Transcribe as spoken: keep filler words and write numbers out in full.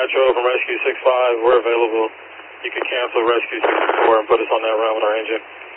Nitro from Rescue six five. We're available. You can cancel Rescue six four and put us on that run with our engine.